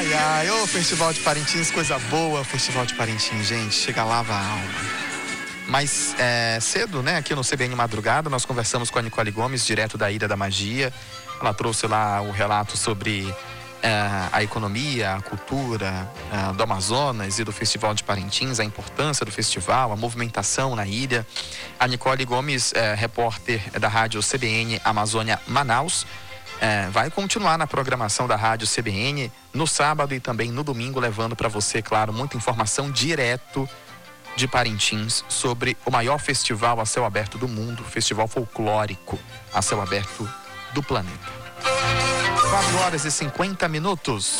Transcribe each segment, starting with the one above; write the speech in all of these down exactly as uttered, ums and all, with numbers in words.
Ai, ai, ô Festival de Parintins, coisa boa, Festival de Parintins, gente, chega, lava a alma. Mas é, cedo, né, aqui no C B N Madrugada, nós conversamos com a Nicole Gomes, direto da Ilha da Magia. Ela trouxe lá o relato sobre é, a economia, a cultura é, do Amazonas e do Festival de Parintins, a importância do festival, a movimentação na ilha. A Nicole Gomes, é, repórter da rádio C B N Amazônia Manaus, É, vai continuar na programação da Rádio C B N no sábado e também no domingo, levando para você, claro, muita informação direto de Parintins sobre o maior festival a céu aberto do mundo, festival folclórico a céu aberto do planeta. quatro horas e cinquenta minutos.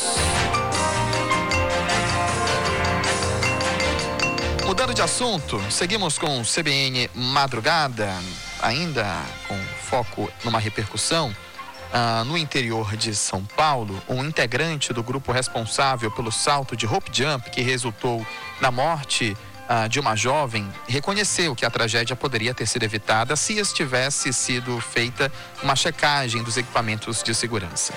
Mudando de assunto, seguimos com C B N Madrugada, ainda com foco numa repercussão. Ah, no interior de São Paulo, um integrante do grupo responsável pelo salto de rope jump que resultou na morte ah, de uma jovem, reconheceu que a tragédia poderia ter sido evitada se tivesse sido feita uma checagem dos equipamentos de segurança.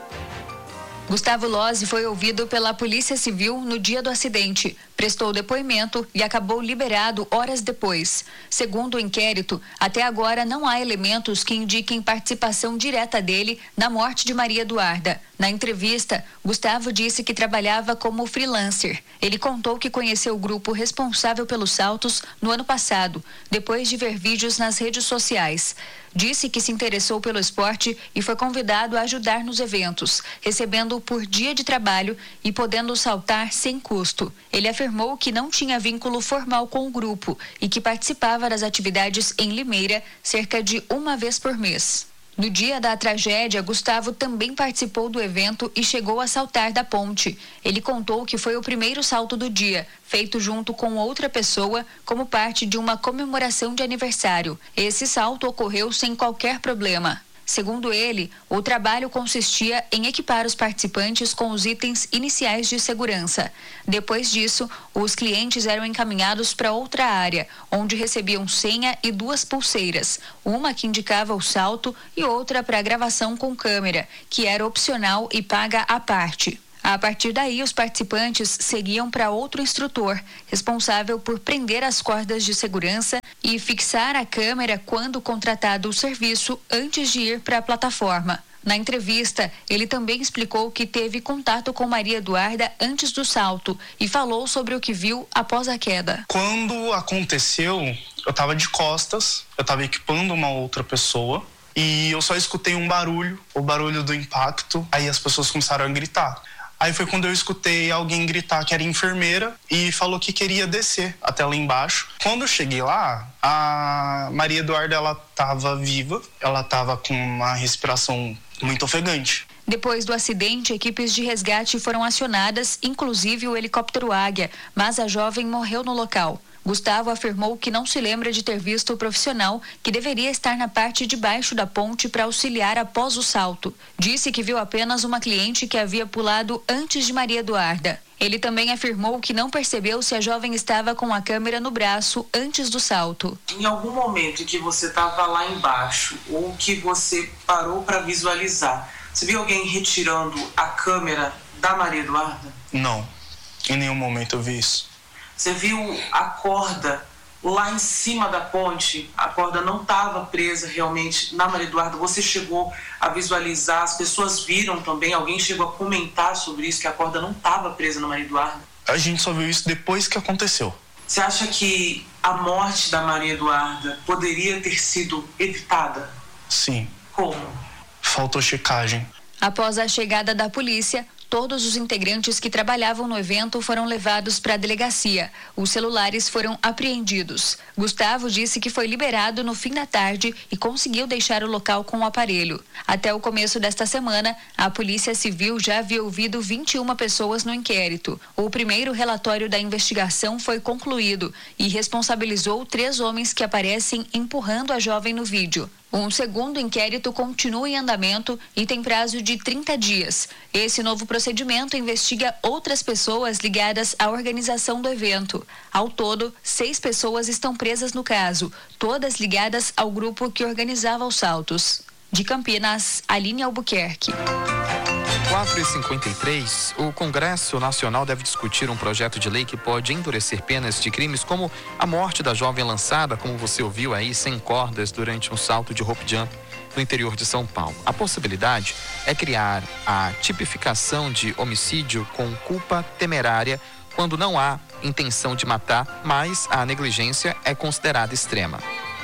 Gustavo Lozzi foi ouvido pela Polícia Civil no dia do acidente, prestou depoimento e acabou liberado horas depois. Segundo o inquérito, até agora não há elementos que indiquem participação direta dele na morte de Maria Eduarda. Na entrevista, Gustavo disse que trabalhava como freelancer. Ele contou que conheceu o grupo responsável pelos saltos no ano passado, depois de ver vídeos nas redes sociais. Disse que se interessou pelo esporte e foi convidado a ajudar nos eventos, recebendo por dia de trabalho e podendo saltar sem custo. Ele afirmou que não tinha vínculo formal com o grupo e que participava das atividades em Limeira cerca de uma vez por mês. No dia da tragédia, Gustavo também participou do evento e chegou a saltar da ponte. Ele contou que foi o primeiro salto do dia, feito junto com outra pessoa, como parte de uma comemoração de aniversário. Esse salto ocorreu sem qualquer problema. Segundo ele, o trabalho consistia em equipar os participantes com os itens iniciais de segurança. Depois disso, os clientes eram encaminhados para outra área, onde recebiam senha e duas pulseiras, uma que indicava o salto e outra para gravação com câmera, que era opcional e paga à parte. A partir daí, os participantes seguiam para outro instrutor, responsável por prender as cordas de segurança e fixar a câmera quando contratado o serviço antes de ir para a plataforma. Na entrevista, ele também explicou que teve contato com Maria Eduarda antes do salto e falou sobre o que viu após a queda. Quando aconteceu, eu estava de costas, eu estava equipando uma outra pessoa e eu só escutei um barulho, o barulho do impacto, aí as pessoas começaram a gritar. Aí foi quando eu escutei alguém gritar que era enfermeira e falou que queria descer até lá embaixo. Quando eu cheguei lá, a Maria Eduarda, ela estava viva, ela estava com uma respiração muito ofegante. Depois do acidente, equipes de resgate foram acionadas, inclusive o helicóptero Águia, mas a jovem morreu no local. Gustavo afirmou que não se lembra de ter visto o profissional que deveria estar na parte de baixo da ponte para auxiliar após o salto. Disse que viu apenas uma cliente que havia pulado antes de Maria Eduarda. Ele também afirmou que não percebeu se a jovem estava com a câmera no braço antes do salto. Em algum momento em que você estava lá embaixo ou que você parou para visualizar, você viu alguém retirando a câmera da Maria Eduarda? Não, em nenhum momento eu vi isso. Você viu a corda lá em cima da ponte? A corda não estava presa realmente na Maria Eduarda. Você chegou a visualizar, as pessoas viram também, alguém chegou a comentar sobre isso, que a corda não estava presa na Maria Eduarda? A gente só viu isso depois que aconteceu. Você acha que a morte da Maria Eduarda poderia ter sido evitada? Sim. Como? Faltou checagem. Após a chegada da polícia, todos os integrantes que trabalhavam no evento foram levados para a delegacia. Os celulares foram apreendidos. Gustavo disse que foi liberado no fim da tarde e conseguiu deixar o local com o aparelho. Até o começo desta semana, a Polícia Civil já havia ouvido vinte e uma pessoas no inquérito. O primeiro relatório da investigação foi concluído e responsabilizou três homens que aparecem empurrando a jovem no vídeo. Um segundo inquérito continua em andamento e tem prazo de trinta dias. Esse novo procedimento investiga outras pessoas ligadas à organização do evento. Ao todo, seis pessoas estão presas no caso, todas ligadas ao grupo que organizava os saltos. De Campinas, Aline Albuquerque. quatro e cinquenta e três, o Congresso Nacional deve discutir um projeto de lei que pode endurecer penas de crimes como a morte da jovem lançada, como você ouviu aí, sem cordas durante um salto de rope jump no interior de São Paulo. A possibilidade é criar a tipificação de homicídio com culpa temerária quando não há intenção de matar, mas a negligência é considerada extrema.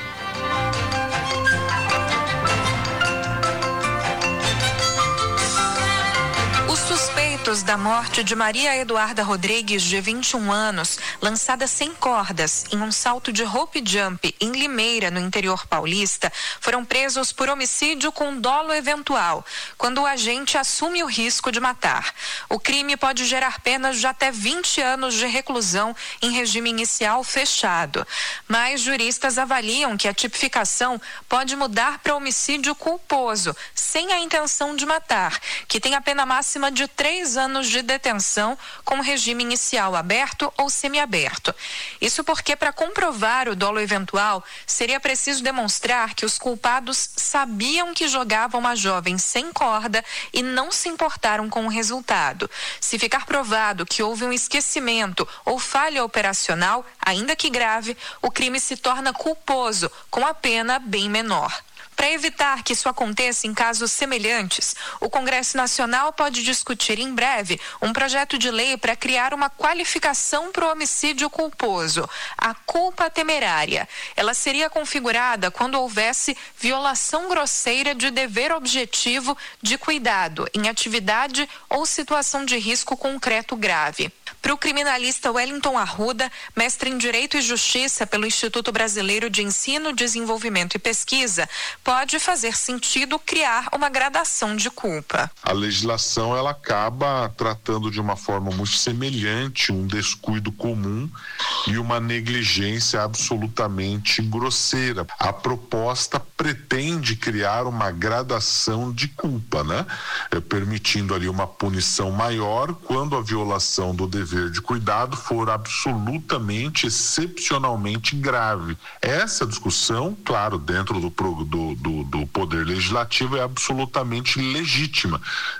Da morte de Maria Eduarda Rodrigues, de vinte e um anos, lançada sem cordas em um salto de rope jump em Limeira, no interior paulista, foram presos por homicídio com dolo eventual, quando o agente assume o risco de matar. O crime pode gerar penas de até vinte anos de reclusão em regime inicial fechado. Mas juristas avaliam que a tipificação pode mudar para homicídio culposo, sem a intenção de matar, que tem a pena máxima de três anos anos de detenção com regime inicial aberto ou semiaberto. Isso porque, para comprovar o dolo eventual, seria preciso demonstrar que os culpados sabiam que jogavam uma jovem sem corda e não se importaram com o resultado. Se ficar provado que houve um esquecimento ou falha operacional, ainda que grave, o crime se torna culposo, com a pena bem menor. Para evitar que isso aconteça em casos semelhantes, o Congresso Nacional pode discutir em breve um projeto de lei para criar uma qualificação para o homicídio culposo, a culpa temerária. Ela seria configurada quando houvesse violação grosseira de dever objetivo de cuidado em atividade ou situação de risco concreto grave. Para o criminalista Wellington Arruda, mestre em Direito e Justiça pelo Instituto Brasileiro de Ensino, Desenvolvimento e Pesquisa, pode fazer sentido criar uma gradação de culpa. A legislação ela acaba tratando de uma forma muito semelhante um descuido comum e uma negligência absolutamente grosseira. A proposta pretende criar uma gradação de culpa, né? É, permitindo ali uma punição maior quando a violação do dever de cuidado for absolutamente, excepcionalmente grave. Essa discussão, claro, dentro do, do, do, do Poder Legislativo é absolutamente legítima,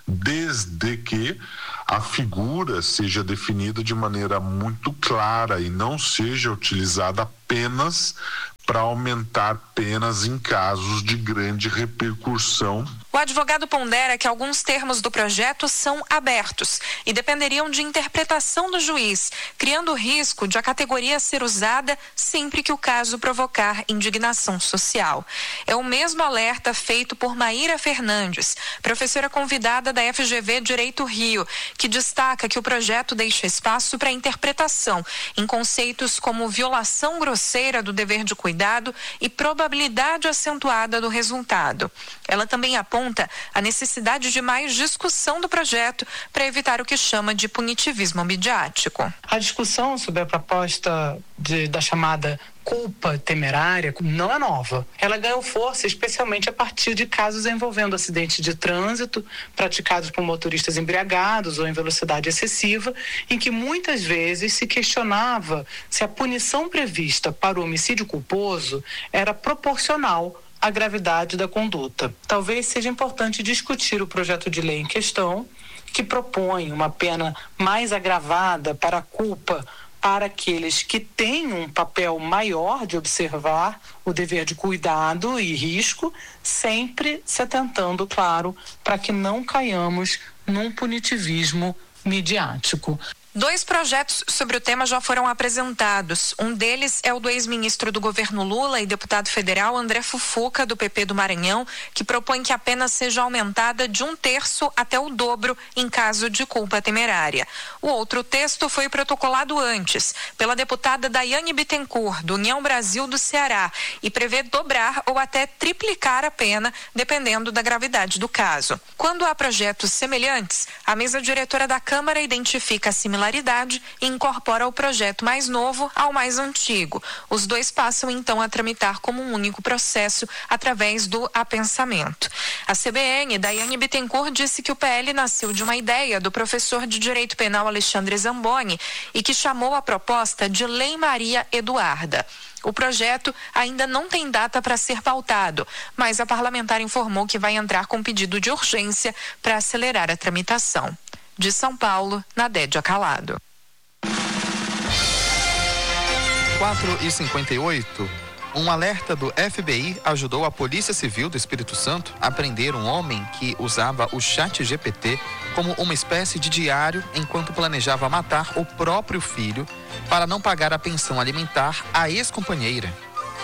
desde que a figura seja definida de maneira muito clara e não seja utilizada apenas para aumentar penas em casos de grande repercussão. O advogado pondera que alguns termos do projeto são abertos e dependeriam de interpretação do juiz, criando o risco de a categoria ser usada sempre que o caso provocar indignação social. É o mesmo alerta feito por Maíra Fernandes, professora convidada da F G V Direito Rio, que destaca que o projeto deixa espaço para interpretação em conceitos como violação grosseira do dever de cuidado e probabilidade acentuada do resultado. Ela também aponta a necessidade de mais discussão do projeto para evitar o que chama de punitivismo midiático. A discussão sobre a proposta de, da chamada culpa temerária não é nova. Ela ganhou força especialmente a partir de casos envolvendo acidentes de trânsito praticados por motoristas embriagados ou em velocidade excessiva, em que muitas vezes se questionava se a punição prevista para o homicídio culposo era proporcional à gravidade da conduta. Talvez seja importante discutir o projeto de lei em questão, que propõe uma pena mais agravada para a culpa para aqueles que têm um papel maior de observar o dever de cuidado e risco, sempre se atentando, claro, para que não caiamos num punitivismo midiático. Dois projetos sobre o tema já foram apresentados. Um deles é o do ex-ministro do governo Lula e deputado federal André Fufuca, do P P do Maranhão, que propõe que a pena seja aumentada de um terço até o dobro em caso de culpa temerária. O outro texto foi protocolado antes, pela deputada Daiane Bittencourt, do União Brasil do Ceará, e prevê dobrar ou até triplicar a pena, dependendo da gravidade do caso. Quando há projetos semelhantes, a mesa diretora da Câmara identifica a similaridade similaridade e incorpora o projeto mais novo ao mais antigo. Os dois passam então a tramitar como um único processo através do apensamento. A C B N, Daiane Bittencourt, disse que o P L nasceu de uma ideia do professor de Direito Penal Alexandre Zamboni e que chamou a proposta de Lei Maria Eduarda. O projeto ainda não tem data para ser pautado, mas a parlamentar informou que vai entrar com pedido de urgência para acelerar a tramitação. De São Paulo, Nadédia Calado. quatro e cinquenta e oito. Um alerta do F B I ajudou a Polícia Civil do Espírito Santo a prender um homem que usava o chat G P T como uma espécie de diário enquanto planejava matar o próprio filho para não pagar a pensão alimentar à ex-companheira.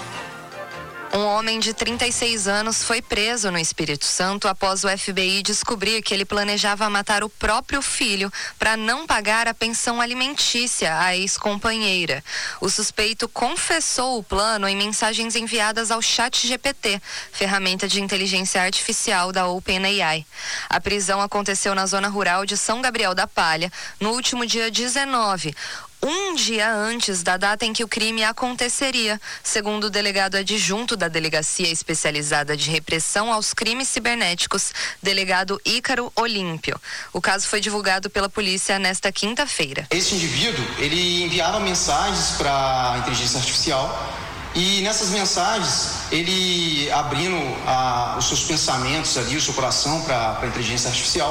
Um homem de trinta e seis anos foi preso no Espírito Santo após o F B I descobrir que ele planejava matar o próprio filho para não pagar a pensão alimentícia à ex-companheira. O suspeito confessou o plano em mensagens enviadas ao chat G P T, ferramenta de inteligência artificial da OpenAI. A prisão aconteceu na zona rural de São Gabriel da Palha no último dia dezenove. Um dia antes da data em que o crime aconteceria, segundo o delegado adjunto da Delegacia Especializada de Repressão aos Crimes Cibernéticos, delegado Ícaro Olímpio. O caso foi divulgado pela polícia nesta quinta-feira. Esse indivíduo, ele enviava mensagens para a inteligência artificial e nessas mensagens, ele abrindo a, os seus pensamentos ali, o seu coração para a inteligência artificial,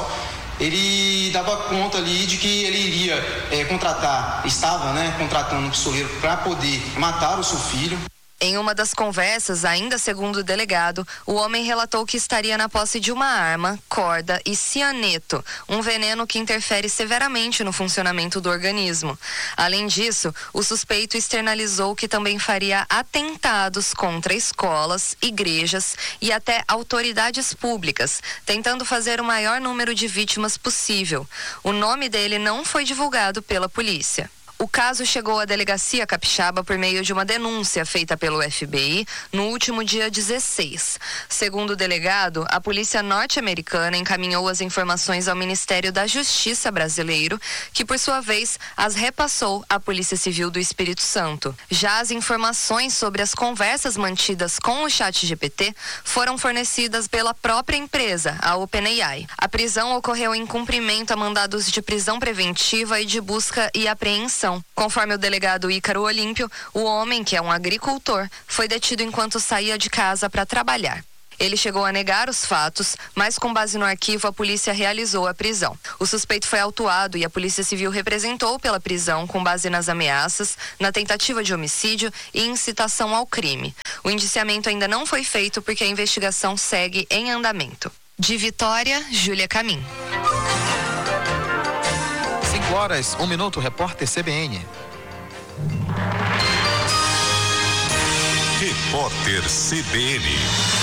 ele dava conta ali de que ele iria é, contratar, estava né, contratando um pistoleiro para poder matar o seu filho. Em uma das conversas, ainda segundo o delegado, o homem relatou que estaria na posse de uma arma, corda e cianeto, um veneno que interfere severamente no funcionamento do organismo. Além disso, o suspeito externalizou que também faria atentados contra escolas, igrejas e até autoridades públicas, tentando fazer o maior número de vítimas possível. O nome dele não foi divulgado pela polícia. O caso chegou à Delegacia Capixaba por meio de uma denúncia feita pelo F B I no último dia dezesseis. Segundo o delegado, a polícia norte-americana encaminhou as informações ao Ministério da Justiça brasileiro, que por sua vez as repassou à Polícia Civil do Espírito Santo. Já as informações sobre as conversas mantidas com o chat G P T foram fornecidas pela própria empresa, a OpenAI. A prisão ocorreu em cumprimento a mandados de prisão preventiva e de busca e apreensão. Conforme o delegado Ícaro Olímpio, o homem, que é um agricultor, foi detido enquanto saía de casa para trabalhar. Ele chegou a negar os fatos, mas com base no arquivo a polícia realizou a prisão. O suspeito foi autuado e a Polícia Civil representou pela prisão com base nas ameaças, na tentativa de homicídio e incitação ao crime. O indiciamento ainda não foi feito porque a investigação segue em andamento. De Vitória, Júlia Camim. cinco horas, um minuto, repórter C B N. Repórter C B N.